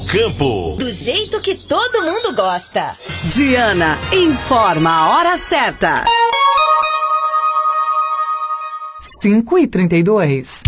campo. Do jeito que todo mundo gosta. Diana informa a hora certa. 5h32.